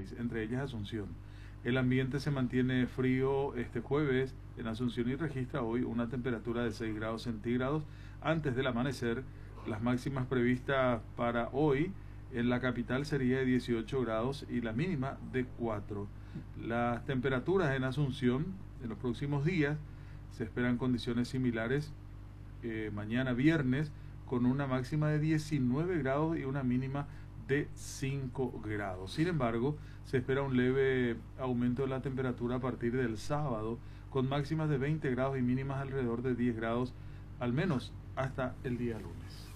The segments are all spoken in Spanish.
país, entre ellas Asunción. El ambiente se mantiene frío este jueves en Asunción y registra hoy una temperatura de 6 grados centígrados antes del amanecer. Las máximas previstas para hoy en la capital sería de 18 grados y la mínima de 4. Las temperaturas en Asunción en los próximos días se esperan condiciones similares mañana viernes con una máxima de 19 grados y una mínima de 5 grados. Sin embargo, se espera un leve aumento de la temperatura a partir del sábado, con máximas de 20 grados y mínimas alrededor de 10 grados, al menos hasta el día lunes.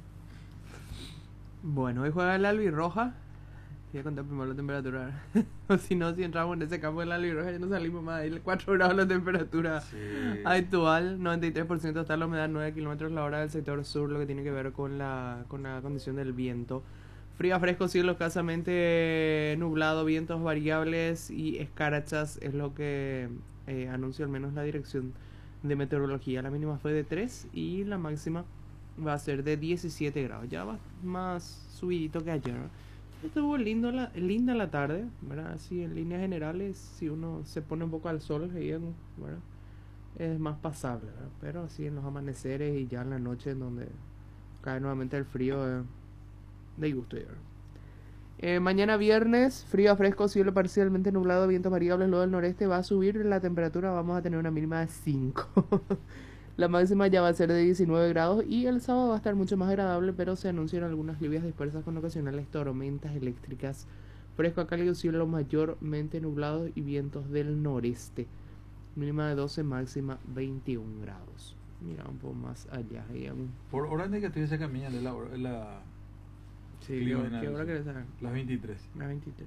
Bueno, hoy juega el Albirroja. Voy a contar primero la temperatura. O si no, si entramos en ese campo del Albirroja ya no salimos más. Ahí 4 grados la temperatura actual. 93% está la humedad, 9 kilómetros la hora del sector sur, lo que tiene que ver con la condición del viento. Frío a fresco, cielo escasamente nublado, vientos variables y escarachas es lo que anuncia al menos la dirección de meteorología. La mínima fue de 3 y la máxima va a ser de 17 grados. Ya va más subidito que ayer, ¿no? Estuvo linda la tarde, ¿verdad? Así en líneas generales, si uno se pone un poco al sol, ¿verdad? Es más pasable, ¿verdad? Pero así en los amaneceres y ya en la noche en donde cae nuevamente el frío, de gusto. Mañana viernes, frío a fresco, cielo parcialmente nublado, vientos variables, luego del noreste va a subir la temperatura, vamos a tener una mínima de 5. La máxima ya va a ser de 19 grados y el sábado va a estar mucho más agradable, pero se anuncian algunas lluvias dispersas con ocasionales tormentas eléctricas. Fresco a cálido, cielo mayormente nublado y vientos del noreste. Mínima de 12, máxima 21 grados. Mira, un poco más allá. Por hora de que estuviese caminando la sí, ¿qué hora querés saber? Las 23. Las 23.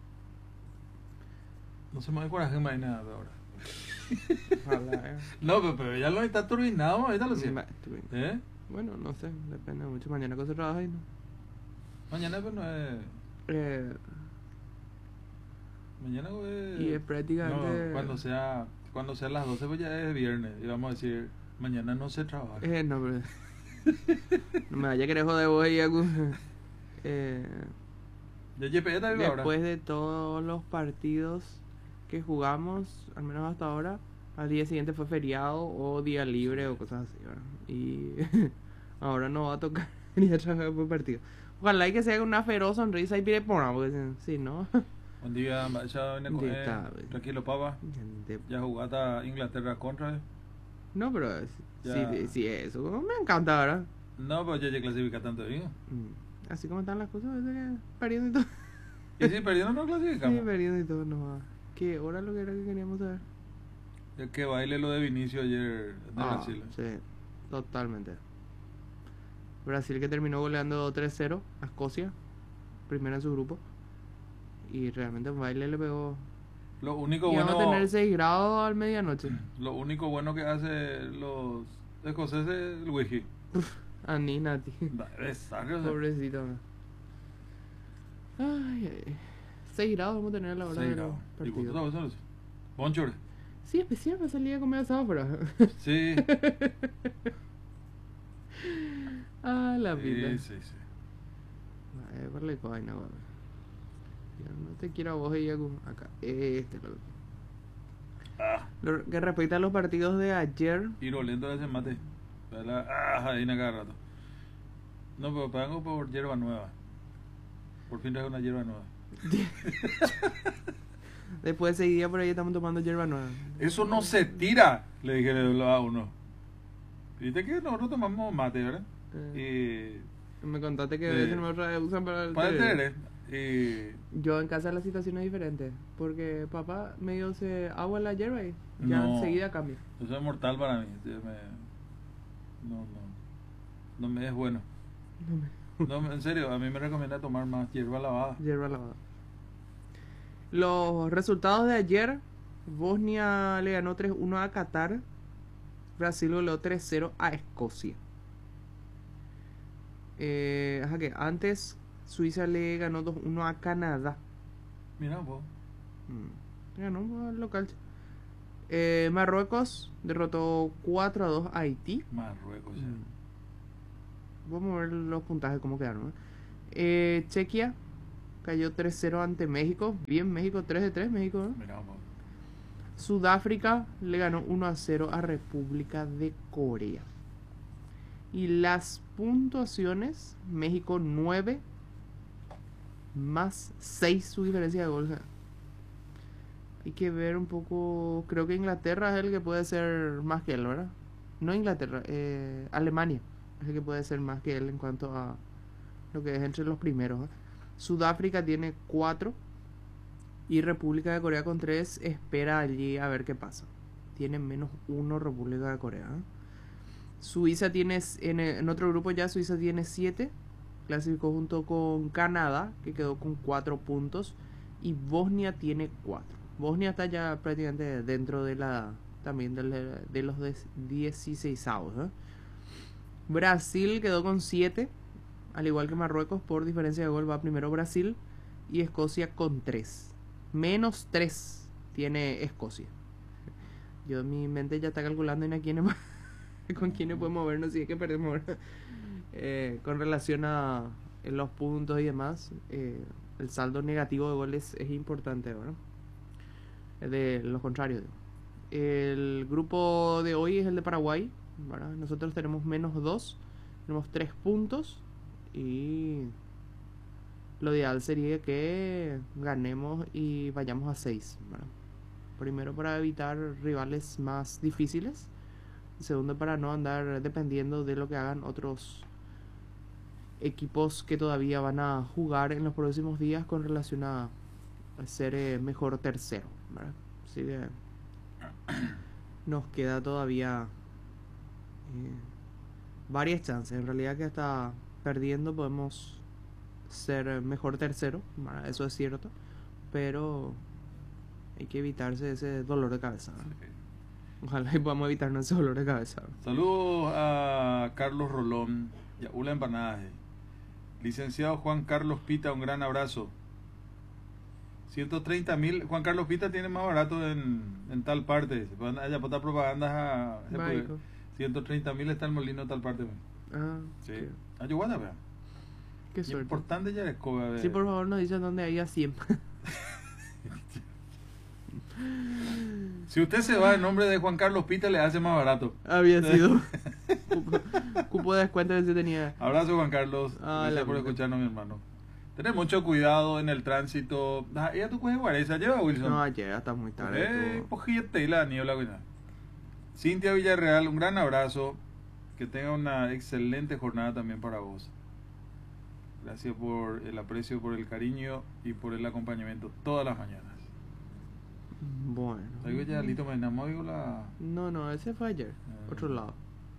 No se me da coraje más nada ahora. Ojalá, No, pero ya lo está turbinado, ahorita lo siento. Bueno, no sé, depende mucho. Mañana con su trabajo y no. Mañana pues no es. Mañana pues. Y es prácticamente. No, cuando sea las 12 pues ya es viernes. Y vamos a decir, mañana no se trabaja. No, pero. No me vaya a querer joder vos y algo. Después de todos los partidos que jugamos, al menos hasta ahora, al día siguiente fue feriado o día libre o cosas así, ¿verdad? Y ahora no va a tocar ni a trabajar por partido. Ojalá y que sea una feroz sonrisa y pide por nada, porque si no. Un día ya viene con tranquilo, papá. Ya jugaste Inglaterra contra. No, pero sí, eso me encanta, ¿verdad? No, pero ya clasifica tanto bien. Así como están las cosas, a veces que perdiendo y todo. ¿Y si perdiendo no clasificamos? Sí, perdiendo y todo, no va. ¿Qué hora lo que era que queríamos saber? Es que baile lo de Vinicio ayer de Brasil. Sí, totalmente. Brasil que terminó goleando 3-0 a Escocia, primera en su grupo. Y realmente baile le pegó. Lo único bueno. Iban a tener 6 grados al medianoche. Lo único bueno que hace los escoceses es el whisky. Ani Nati. Pobrecito. Ay. 6 grados vamos a tener a la hora del partido. ¿Y cuánto sabes? Bonjour. Sí, especial para salir a comer asado, pero. Sí. La vida. Sí. Por la vaina, güey. Yo no te quiero a vos y acá. Lo que respecta a los partidos de ayer. Y lo lento de ese mate. Ahí en cada rato. No, pero pago por hierba nueva. Por fin traje una hierba nueva. Después de 6 días por ahí estamos tomando hierba nueva. Eso no se tira, le dije a uno. Viste que nosotros tomamos mate, ¿verdad? Me contaste que a veces no me usan para el té. Yo en casa la situación es diferente. Porque papá me dio agua en la hierba y ya enseguida cambia. Eso es mortal para mí. No me es bueno. No, en serio, a mí me recomienda tomar más hierba lavada. Los resultados de ayer: Bosnia le ganó 3-1 a Qatar. Brasil goleó 3-0 a Escocia. Que antes Suiza le ganó 2-1 a Canadá. Mira vos. Ganó al local. Marruecos derrotó 4-2 a Haití. Marruecos, Vamos a ver los puntajes cómo quedaron. Chequia cayó 3-0 ante México. Bien, México 3-3, México, ¿no? Mirá, vamos. Sudáfrica le ganó 1-0 a República de Corea. Y las puntuaciones, México 9 más 6 su diferencia de gol. Hay que ver un poco, creo que Inglaterra es el que puede ser más que él, ¿verdad? No Inglaterra, Alemania es el que puede ser más que él en cuanto a lo que es entre los primeros, ¿eh? Sudáfrica tiene 4 y República de Corea con 3 espera allí a ver qué pasa. Tiene menos 1 República de Corea, ¿eh? Suiza tiene, en otro grupo ya Suiza tiene 7, clasificó junto con Canadá, que quedó con 4 puntos, y Bosnia tiene 4. Bosnia está ya prácticamente dentro de la también de los 16avos, ¿eh? Brasil quedó con 7, al igual que Marruecos, por diferencia de gol va primero Brasil, y Escocia con 3. Menos 3 tiene Escocia. Yo en mi mente ya está calculando en a quiénes con quiénes podemos movernos si es que perdemos. Con relación a los puntos y demás, el saldo negativo de goles es importante, ¿verdad? De los contrarios. El grupo de hoy es el de Paraguay, ¿verdad? Nosotros tenemos menos 2, tenemos 3 puntos y lo ideal sería que ganemos y vayamos a 6, ¿verdad? Primero para evitar rivales más difíciles, segundo para no andar dependiendo de lo que hagan otros equipos que todavía van a jugar en los próximos días con relación a ser mejor tercero, ¿verdad? Así que nos queda todavía varias chances. En realidad que hasta perdiendo podemos ser mejor tercero, ¿verdad? Eso es cierto, pero hay que evitarse ese dolor de cabeza, ¿verdad? Sí. Ojalá y podamos evitarnos ese dolor de cabeza. Saludos a Carlos Rolón y a Ula Empanadas. Licenciado Juan Carlos Pita, un gran abrazo. 130.000. Juan Carlos Pita tiene más barato en tal parte. Allá por propaganda. 130.000 está el molino en tal parte. Ah, sí. Ayuda, vea. Qué suerte. Importante ya es coba. Sí, por favor, nos dicen dónde hay a 100. Si usted se va en nombre de Juan Carlos Pita, le hace más barato. Había sido. Cupo de descuento que se tenía. Abrazo, Juan Carlos. Gracias por escucharnos, mi hermano. Tener mucho cuidado en el tránsito. ¿Ya tú coges Guareza? ¿Lleva, Wilson? No, ya está muy tarde. Pojillete y la niebla, güey. Cintia Villarreal, un gran abrazo. Que tenga una excelente jornada también para vos. Gracias por el aprecio, por el cariño y por el acompañamiento todas las mañanas. Bueno. ¿Algo ya listo me enamoró la...? No, ese fue ayer. Otro lado.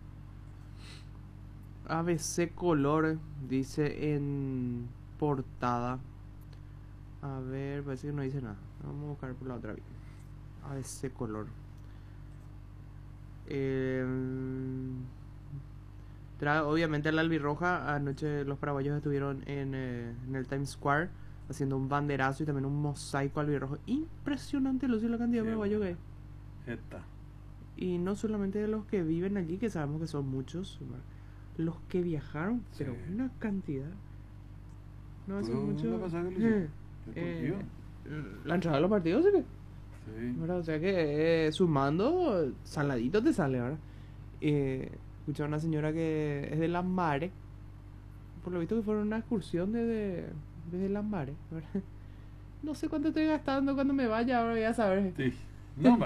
ABC Color dice en portada. A ver, parece que no dice nada. Vamos a buscar por la otra vía. ABC Color. Obviamente la albirroja. Anoche los paraguayos estuvieron en el Times Square haciendo un banderazo y también un mosaico albirrojo. Impresionante, Lucio, la cantidad de paraguayos que hay. Y no solamente de los que viven allí, que sabemos que son muchos, los que viajaron, sí. Pero una cantidad. No hace mucho. La entrada de los partidos, ¿sí? Sí. O sea que sumando, saladito te sale, ¿verdad? Escuché a una señora que es de Lambares. Por lo visto que fueron una excursión desde Lambares, ¿verdad? No sé cuánto estoy gastando cuando me vaya, ahora voy a saber. Sí. No,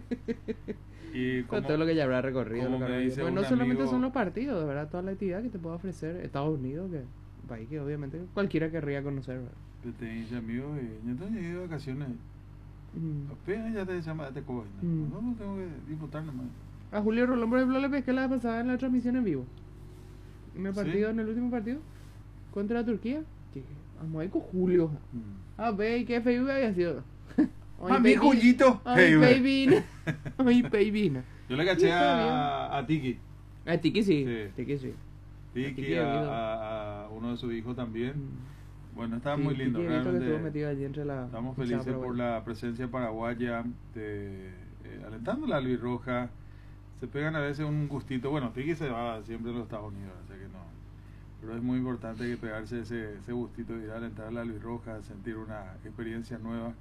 y con todo lo que ya habrá recorrido. Pues no solamente son los partidos, ¿verdad? Toda la actividad que te puede ofrecer Estados Unidos, que un país que obviamente cualquiera querría conocer, ¿verdad? Te dice, amigo, yo tengo ido de vacaciones. Apenas ya te llama, te cojo. No tengo que disfrutar nomás. A Julio Rolón, por ejemplo, le pesqué la pasada en la transmisión en vivo. En el partido, ¿sí? En el último partido contra Turquía. Vamos ahí con Julio. A ver, ¿qué Facebook había sido? A mi Jullito. Ay, baby. Yo le caché a Tiki. A Tiki sí. Tiki sí. Tiki a uno de sus hijos también. Bueno, estaba muy lindo. Tiki realmente que metido allí entre estamos felices por la presencia paraguaya, alentando la albirroja. Se pegan a veces un gustito. Bueno, Tiki se va siempre a los Estados Unidos, así que Pero es muy importante que pegarse ese gustito de ir a alentar a la Luis Roja, sentir una experiencia nueva.